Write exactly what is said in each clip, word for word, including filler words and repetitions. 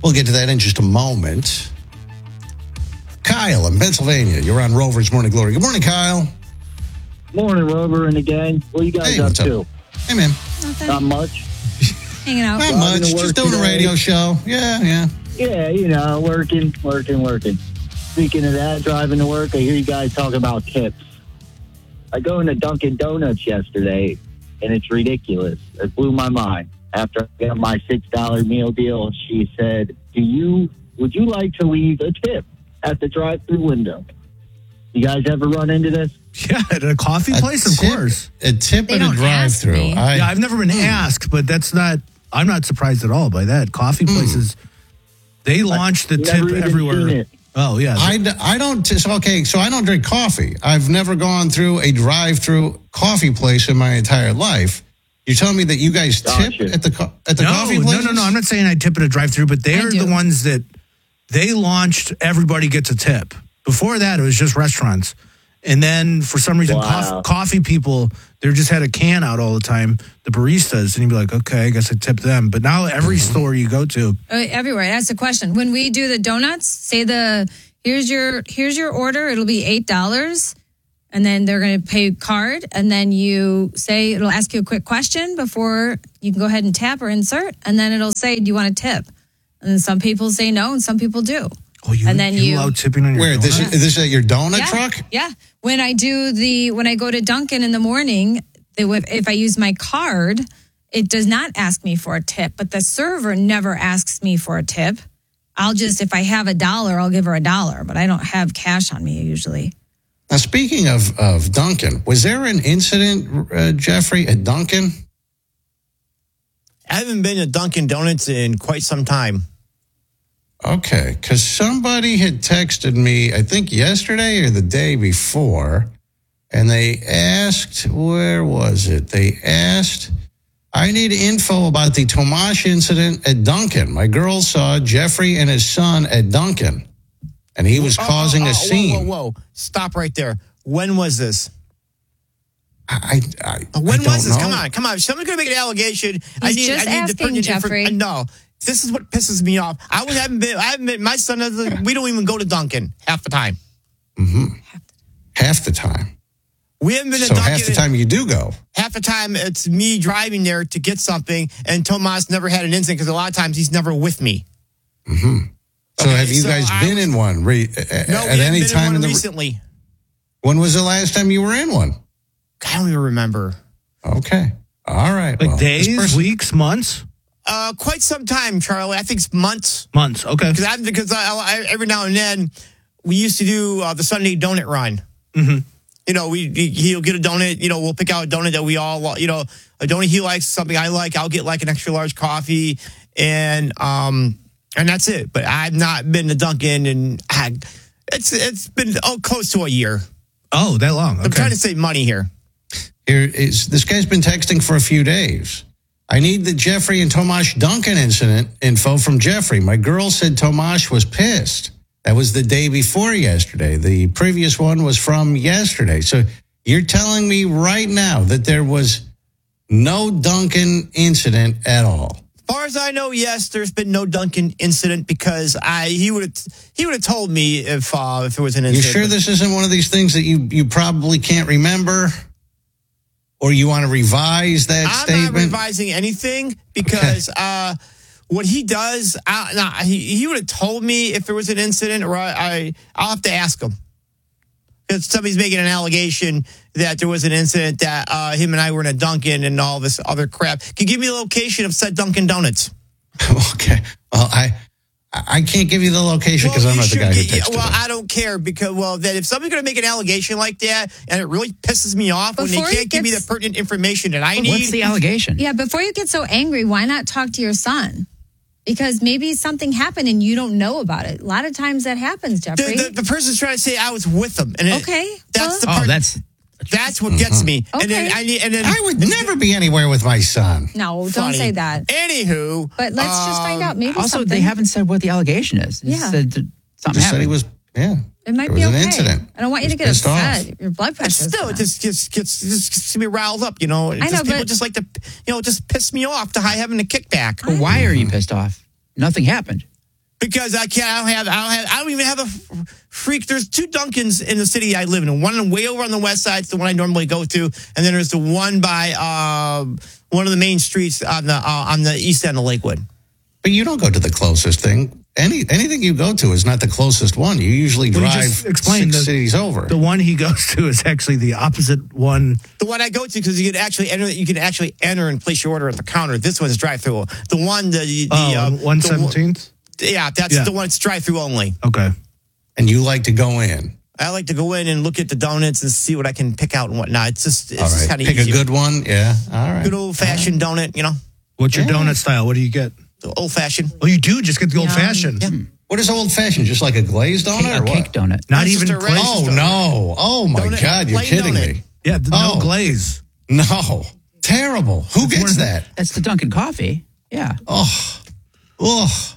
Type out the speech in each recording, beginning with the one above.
We'll get to that in just a moment. Kyle in Pennsylvania, you're on Rover's Morning Glory. Good morning, Kyle. Morning, Rover and the gang. What are you guys Hey, up what's up? to? Hey, man. Nothing. Not much. Hanging out. Not Driving much. to work Just doing a today. radio show. Yeah, yeah. Yeah, you know, working, working, working. Speaking of that, driving to work, I hear you guys talking about tips. I go into Dunkin' Donuts yesterday, and it's ridiculous. It blew my mind. After I got my six dollar meal deal, she said, "Do you? Would you like to leave a tip at the drive-thru window?" You guys ever run into this? Yeah, at a coffee A place, of tip- course. A tip They at a don't ask drive-thru. me. I, Yeah, I've never been asked, but that's not, I'm not surprised at all by that. Coffee places, they launch the Never tip even everywhere. seen it. Oh, yeah. I, d- I don't, so, okay, so I don't drink coffee. I've never gone through a drive-through coffee place in my entire life. You're telling me that you guys tip Gotcha. at the co- at the no, coffee no, places? no, no. I'm not saying I tip at a drive-through, but they I are do. the ones that they launched everybody gets a tip. Before that, it was just restaurants. And then for some reason, Wow. cof- coffee people, they just had a can out all the time, the baristas. And you'd be like, okay, I guess I tip them. But now every Mm-hmm. store you go to, Uh, everywhere. That's the question. When we do the donuts, say the here's your here's your order. It'll be eight dollars, and then they're going to pay card, and then you say it'll ask you a quick question before you can go ahead and tap or insert, and then it'll say, "Do you want a tip?" And then some people say no, and some people do. oh, you, And then you, you- allow tipping on your Where, this donut? is, this is at your donut yeah, truck? Yeah. When I do the when I go to Dunkin' in the morning, they would, if I use my card, it does not ask me for a tip, but the server never asks me for a tip. I'll just, if I have a dollar, I'll give her a dollar, but I don't have cash on me usually. Now, speaking of, of Duncan, was there an incident, uh, Jeffrey, at Duncan? I haven't been to Dunkin' Donuts in quite some time. Okay, because somebody had texted me, I think yesterday or the day before, and they asked, where was it? They asked, I need info about the Tomash incident at Duncan. My girl saw Jeffrey and his son at Duncan, and he was Oh, causing oh, oh, a scene. Whoa, whoa, whoa. Stop right there. When was this? I, I, I When don't was this? know. Come on, come on. Somebody's going to make an allegation. I He's need, just I need asking, the pertinent Jeffrey. infor- No, this is what pisses me off. I was, haven't been, I haven't been, my son, doesn't, we don't even go to Dunkin' half the time. Mm-hmm. Half the time. We haven't been to So Dunkin'. half the time you do go. Half the time it's me driving there to get something, and Tomas never had an incident because a lot of times he's never with me. Mm-hmm. So Okay, have you so guys I been was- in one re- No, at we haven't any been time in one in the recently. When was the last time you were in one? I don't even remember. Okay. All right. Like well, this days, person- weeks, months? Uh, quite some time, Charlie. I think it's months. Months, okay. Because I, because I, I, every now and then we used to do uh, the Sunday donut run. Mm-hmm. You know, we he'll get a donut. You know, we'll pick out a donut that we all, you know, a donut he likes, something I like. I'll get like an extra large coffee, and um, and that's it. But I've not been to Dunkin', and I, it's it's been oh close to a year. Oh, that long. Okay. I'm trying to save money here. Here is this guy's been texting for a few days. I need the Jeffrey and Tomash Duncan incident info from Jeffrey. My girl said Tomash was pissed. That was the day before yesterday. The previous one was from yesterday. So you're telling me right now that there was no Duncan incident at all? As far as I know, yes, there's been no Duncan incident because I he would have he would have told me if uh, if there was an You incident. sure this isn't one of these things that you, you probably can't remember? Or you want to revise that I'm statement? not revising anything because uh, what he does, I, no, he, he would have told me if there was an incident, or I, I I'll have to ask him. Because somebody's making an allegation that there was an incident that uh, him and I were in a Dunkin' and all this other crap. Can you give me the location of said Dunkin' Donuts? Okay. Well, I I can't give you the location because Well, I'm you not the should guy who get- texted Well, it. I don't care because, well, that if somebody's going to make an allegation like that and it really pisses me off when Before they he can't give me the gets- pertinent information that I need. What's the allegation? Yeah, before you get so angry, why not talk to your son? Because maybe something happened and you don't know about it. A lot of times that happens, Jeffrey. The, the, the person's trying to say I was with them, and it, Okay, that's well- the Oh, part. that's that's what gets me. And then Okay. I need, and then I would never be anywhere with my son. no, don't funny. say that. Anywho, But let's just find um, out. Maybe also something. they haven't said what the allegation is. They Yeah. said that something Just said he happened. was, yeah. It might There be was okay. an incident. I don't want you He to was get pissed upset. off. Your blood But pressure. still, it just gets gets just gets me riled up. You know, It I just, know, people but- just like to, you know, just piss me off to high having a kickback. But why are you pissed off? Nothing happened. Because I can't. I don't have. I don't have. I don't even have a freak. There's two Dunkins in the city I live in. One way over on the west side, it's the one I normally go to, and then there's the one by uh, one of the main streets on the uh, on the east end of Lakewood. But you don't go to the closest thing. Any anything you go to is not the closest one. You usually Well, you drive just explained six the- cities over. The one he goes to is actually the opposite one. The one I go to because you can actually enter. You can actually enter and place your order at the counter. This one's drive through. The one the the Oh, uh, one the- seventeenth. Yeah, that's Yeah. the one. It's drive through only. Okay. And you like to go in. I like to go in and look at the donuts and see what I can pick out and whatnot. It's just it's All right. kind of Pick easy. a good one. Yeah. All right. good old fashioned donut. You know, What's your donut style? What do you get? the old fashioned. Oh, you do just get the old fashioned. What is old fashioned? Just like a glazed donut Cake, or a cake what? donut. Not It's even just a red- glaze. Oh, no. Oh, my Donut- God. You're plain kidding donut. me. Yeah, no Oh. glaze. No. Terrible. Who one gets of the- that? That's the Dunkin' coffee. Yeah. Oh. Oh.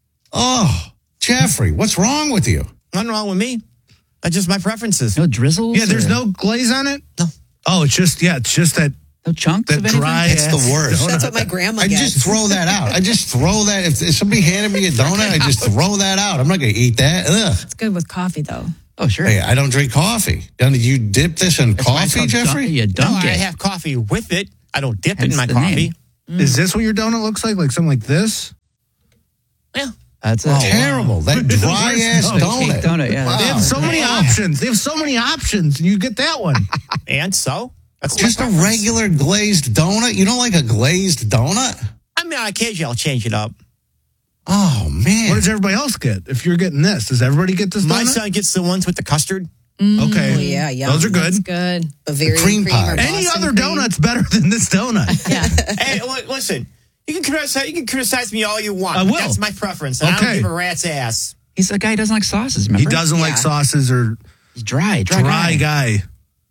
Oh. Jeffrey, what's wrong with you? Nothing wrong with me. That's just my preferences. No drizzles. Yeah, there's or no glaze on it. No. Oh, it's just yeah, it's just that no chunks that of anything. dry. It's the ass worst. donut. That's what my grandma I gets. just throw that out. I just throw that. If, if somebody handed me a donut, I just throw that out. I'm not going to eat that. Ugh. It's good with coffee, though. Oh, sure. Hey, I don't drink coffee. Did you dip this in That's why it's coffee, called dunk- Jeffrey? You No, dunk I it. have coffee with it. I don't dip it Hence in my the coffee. name. Is this what your donut looks like? Like something like this? Yeah. That's Oh, it. terrible. That dry ass No. donut. Cake donut, yeah. They have so many options. They have so many options. And you get that one. And so that's my Just a preference. regular glazed donut? You don't like a glazed donut? I mean, on occasion I'll change it up. Oh, man. What does everybody else get? If you're getting this, does everybody get this My donut? son gets the ones with the custard. Okay. Oh, yeah, yum. Those are good. It's good. Bavarian cream cream, pie. or Any Boston other cream. donut's better than this donut. Yeah. Hey, li- listen. You can criticize. You can criticize me all you want. I but will. That's my preference. And I Okay. don't give a rat's ass. He's a guy who doesn't like sauces, He remember? doesn't like Yeah. sauces or He's dry, dry, dry guy.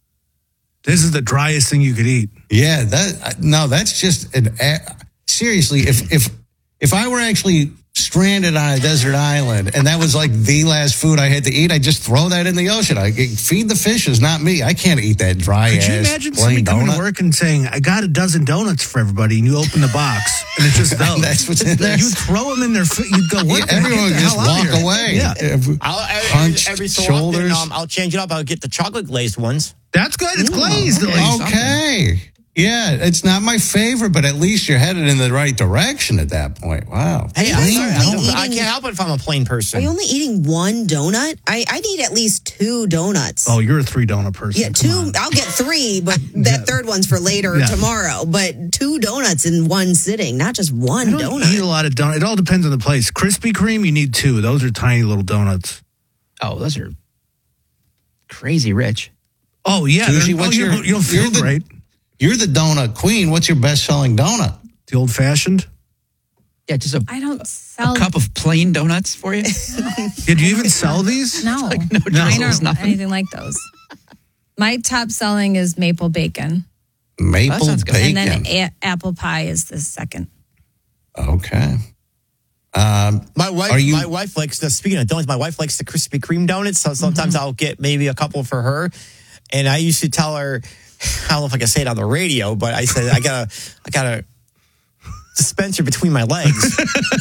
This is the driest thing you could eat. Yeah, that no, that's just an a- seriously. If if if I were actually stranded on a desert island and that was like the last food I had to eat, I just throw that in the ocean. I feed the fishes, not me. I can't eat that dry Could ass you imagine plain somebody coming donut. to work and saying, I got a dozen donuts for everybody, and you open the box, and it's just those. That's what's in there. You throw them in their foot, you'd go, what Yeah, the heck? everyone Get the just hell out of walk here. away. Yeah. Every- I'll, every, Hunched every so shoulders. often, um, I'll change it up. I'll get the chocolate glazed ones. That's good. It's glazed. at least. Okay. Yeah, it's not my favorite, but at least you're headed in the right direction at that point. Wow. Hey, Plain I'm sorry, I, don't- donut. I can't help it if I'm a plain Are person. you only eating one donut? I, I need at least two donuts. Oh, you're a three donut person. yeah, Come two. on. I'll get three, but that third one's for later or Yeah. tomorrow. But two donuts in one sitting, not just one I don't donut. eat a lot of donuts. It all depends on the place. Krispy Kreme, you need two. Those are tiny little donuts. Oh, those are crazy rich. Oh, yeah. Susie, they're- what's oh, you your- don't- you don't feel you're the- great. You're the donut queen. What's your best selling donut? The old fashioned. Yeah, just a, I don't a sell. cup of plain donuts for you. Did you even sell these? No, no mine drizzles, aren't nothing. anything like those. My top selling is maple bacon, Maple sounds good. bacon. and then a- apple pie is the second. Okay. Um, My wife, Are you- my wife likes the. Speaking of donuts, my wife likes the Krispy Kreme donuts. So sometimes I'll get maybe a couple for her. And I used to tell her, I don't know if I can say it on the radio, but I said I got a, I got a dispenser between my legs.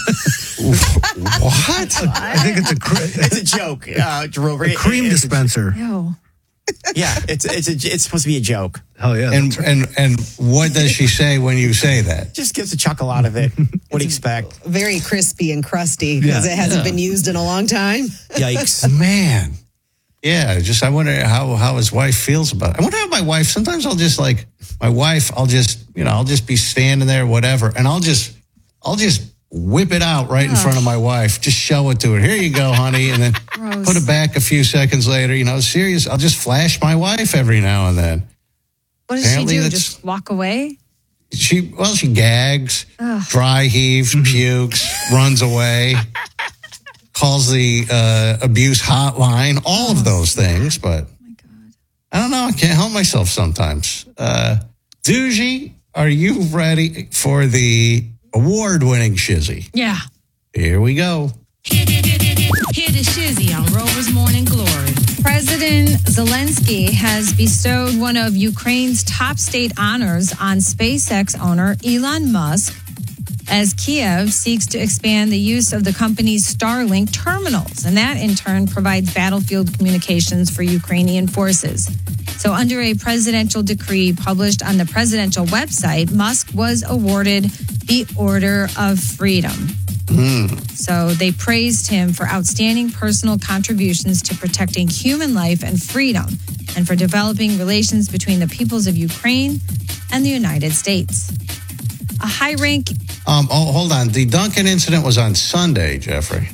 what? I think it's a, cre- It's a joke, uh, Rover. a cream It's- dispenser. Ew. Yeah, it's it's a, it's supposed to be a joke. Hell yeah. And that's right. and and what does she say when you say that? Just gives a chuckle out of it. What do you expect? Very crispy and crusty because Yeah. it hasn't been used in a long time. Yikes! Man. Yeah, just I wonder how how his wife feels about it. I wonder how my wife. Sometimes I'll just like my wife. I'll just you know I'll just be standing there, whatever, and I'll just I'll just whip it out right in front of my wife. Just show it to her. Here you go, honey, and then Gross. put it back a few seconds later. You know, serious. I'll just flash my wife every now and then. What does Apparently she do? that's- Just walk away? She well, she gags, dry heaves, pukes, runs away, calls the uh, abuse hotline, all of those things. But I don't know. I can't help myself sometimes. Uh, Doogie, are you ready for the award-winning shizzy? Yeah. Here we go. Hear the shizzy on Rover's Morning Glory. President Zelensky has bestowed one of Ukraine's top state honors on SpaceX owner Elon Musk as Kiev seeks to expand the use of the company's Starlink terminals. And that, in turn, provides battlefield communications for Ukrainian forces. So under a presidential decree published on the presidential website, Musk was awarded the Order of Freedom. Mm. So they praised him for outstanding personal contributions to protecting human life and freedom, and for developing relations between the peoples of Ukraine and the United States. A high rank. Um, oh, hold on. The Duncan incident was on Sunday, Jeffrey.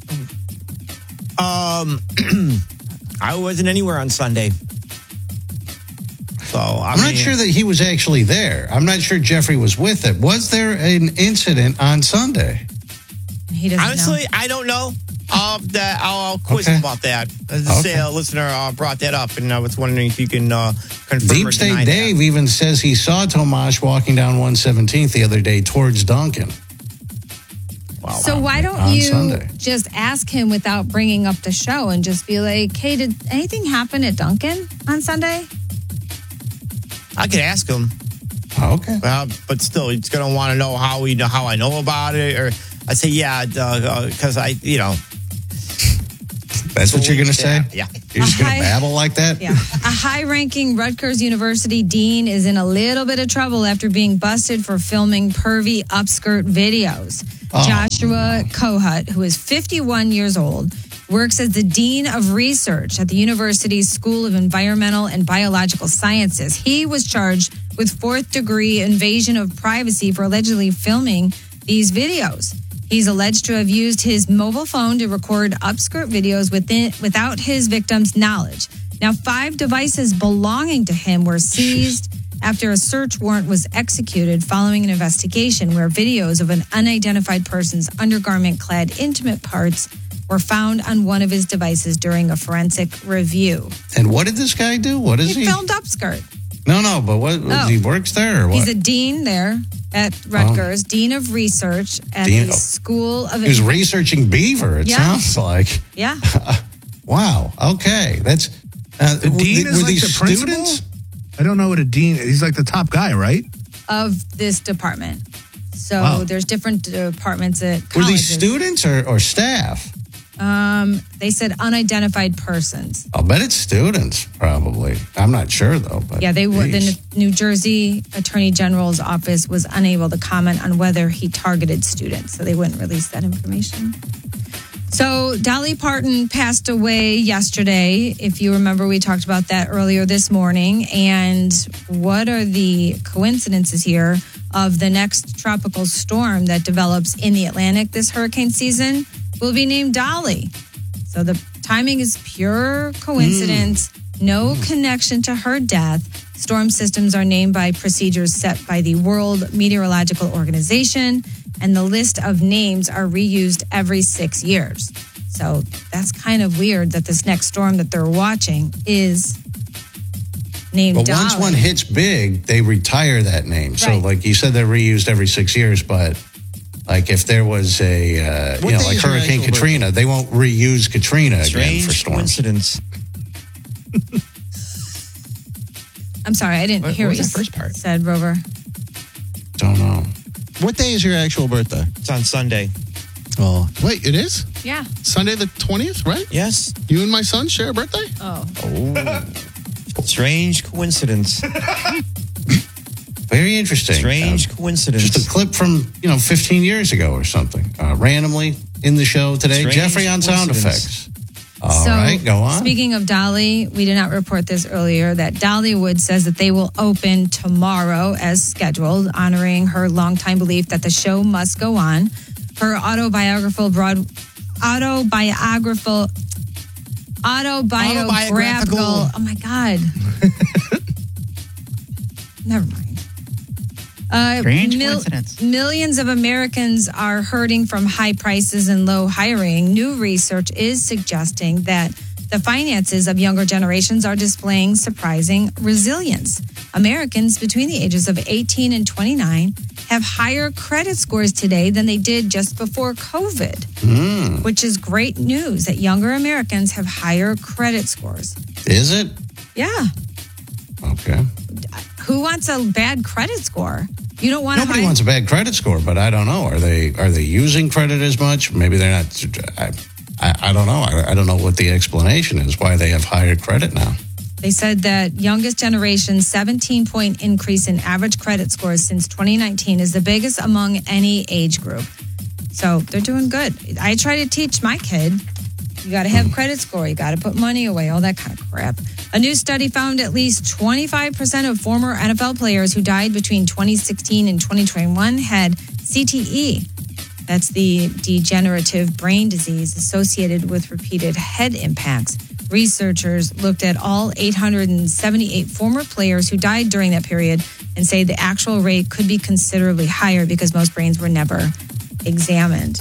Um, I wasn't anywhere on Sunday. So I I'm mean, not sure that he was actually there. I'm not sure Jeffrey was with it. Was there an incident on Sunday? He doesn't honestly, know. I don't know. Uh, that I'll, I'll quiz Okay. him about that. As I say, Okay. a listener uh, brought that up, and I was wondering if you can uh, confirm Deep or State deny Dave that. even says he saw Tomash walking down one seventeenth the other day towards Duncan. Wow. So why don't On you Sunday. just ask him without bringing up the show and just be like, hey, did anything happen at Duncan on Sunday? I could ask him, Oh, okay. uh, but still, he's going to want to know how we know how I know about it, or I say, yeah, because I, you know, That's what you're going to say? Yeah. You're just going Uh, to babble like that? Yeah. A high-ranking Rutgers University dean is in a little bit of trouble after being busted for filming pervy upskirt videos. Oh. Joshua Kohut, who is fifty-one years old, works as the dean of research at the university's School of Environmental and Biological Sciences. He was charged with fourth-degree invasion of privacy for allegedly filming these videos. He's alleged to have used his mobile phone to record upskirt videos within, without his victim's knowledge. Now, five devices belonging to him were seized after a search warrant was executed following an investigation where videos of an unidentified person's undergarment-clad intimate parts were found on one of his devices during a forensic review. And what did this guy do? What is He he? filmed upskirt. No, no, but what? Oh. He works there or what? He's a dean there at Rutgers, dean of research at Dean- the School of... he was researching beaver, it Yeah. sounds like. Yeah. Wow. Okay. That's. Uh, The were dean the- is were like these the principal? students? I don't know what a dean is. He's like the top guy, right? Of this department. So Wow. there's different departments at Were colleges. these students or, or staff? Um, they said unidentified persons. I'll bet it's students, probably. I'm not sure, though. But Yeah, they were. The geez. New Jersey Attorney General's office was unable to comment on whether he targeted students, so they wouldn't release that information. So Dolly Parton passed away yesterday. If you remember, we talked about that earlier this morning. And what are the coincidences here of the next tropical storm that develops in the Atlantic this hurricane season will be named Dolly. So the timing is pure coincidence, no connection to her death. Storm systems are named by procedures set by the World Meteorological Organization, and the list of names are reused every six years. So that's kind of weird that this next storm that they're watching is named But Dolly. once one hits big, they retire that name. So, Right. like you said, they're reused every six years. But, like, if there was a, uh, What you know, day like is your Hurricane actual Katrina, they won't reuse Katrina again Strange for storms. coincidence. I'm sorry, I didn't What- hear what what, was you that first part? said, Rover. Don't know. What day is your actual birthday? It's on Sunday. Oh, wait, it is Yeah. Sunday the twentieth, right? Yes. You and my son share a birthday. Oh. Strange coincidence. Very interesting. Strange Uh, coincidence. just a clip from, you know, fifteen years ago or something. Uh, randomly in the show today. Strange Jeffrey on sound coincidence. effects. All right, go on. Speaking of Dolly, we did not report this earlier that Dollywood says that they will open tomorrow as scheduled, honoring her longtime belief that the show must go on. Her autobiographical broad autobiographical autobiographical Autobiographical. oh my god. Never mind. Uh, Strange coincidence. Millions of Americans are hurting from high prices and low hiring. New research is suggesting that the finances of younger generations are displaying surprising resilience. Americans between the ages of eighteen and twenty-nine have higher credit scores today than they did just before COVID, Mm. which is great news that younger Americans have higher credit scores. Is it? Yeah. Okay. Who wants a bad credit score? You don't want to Nobody hide. wants a bad credit score, but I don't know. Are they are they using credit as much? Maybe they're not. I, I, I don't know. I, I don't know what the explanation is why they have higher credit now. They said that youngest generation seventeen-point increase in average credit scores since twenty nineteen is the biggest among any age group. So they're doing good. I try to teach my kid, you got to have credit score, you got to put money away, all that kind of crap. A new study found at least twenty-five percent of former N F L players who died between twenty sixteen and twenty twenty-one had C T E. That's the degenerative brain disease associated with repeated head impacts. Researchers looked at all eight hundred seventy-eight former players who died during that period and say the actual rate could be considerably higher because most brains were never examined.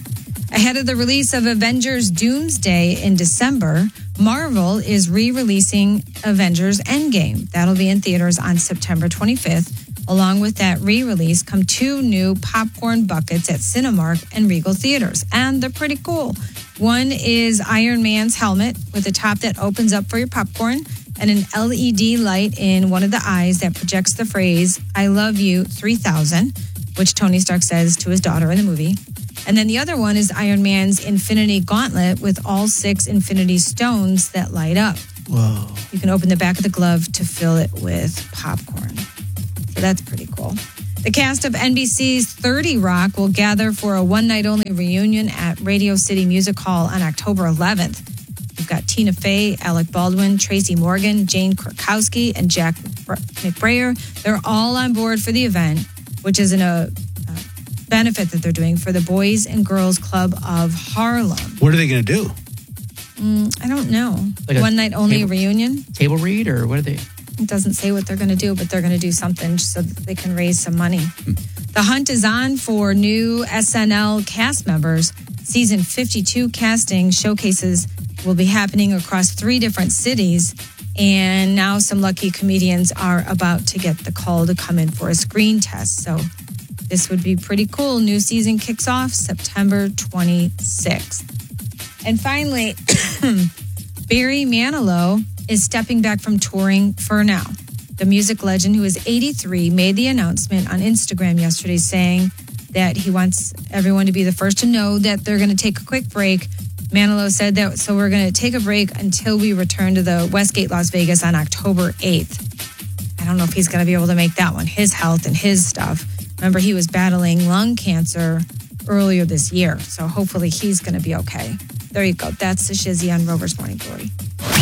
Ahead of the release of Avengers Doomsday in December, Marvel is re-releasing Avengers Endgame. That'll be in theaters on September twenty-fifth. Along with that re-release come two new popcorn buckets at Cinemark and Regal Theaters, and they're pretty cool. One is Iron Man's helmet with a top that opens up for your popcorn and an L E D light in one of the eyes that projects the phrase, I love you three thousand, which Tony Stark says to his daughter in the movie. And then the other one is Iron Man's Infinity Gauntlet with all six Infinity Stones that light up. Whoa. You can open the back of the glove to fill it with popcorn. So that's pretty cool. The cast of N B C's thirty Rock will gather for a one-night-only reunion at Radio City Music Hall on October eleventh. You've got Tina Fey, Alec Baldwin, Tracy Morgan, Jane Krakowski, and Jack McBrayer. They're all on board for the event, which is an, a, a benefit that they're doing for the Boys and Girls Club of Harlem. What are they going to do? Mm, I don't know. Like a One-night-only table- reunion? Table read or what are they? It doesn't say what they're going to do, but they're going to do something so that they can raise some money. The hunt is on for new S N L cast members. Season fifty-two casting showcases will be happening across three different cities. And now some lucky comedians are about to get the call to come in for a screen test. So this would be pretty cool. New season kicks off September twenty-sixth. And finally, Barry Manilow is stepping back from touring for now. The music legend, who is eighty-three, made the announcement on Instagram yesterday saying that he wants everyone to be the first to know that they're going to take a quick break. Manilow said that, so we're going to take a break until we return to the Westgate Las Vegas on October eighth. I don't know if he's going to be able to make that one, his health and his stuff. Remember, he was battling lung cancer earlier this year, so hopefully he's going to be okay. There you go. That's the Shizzy on Rover's Morning Glory.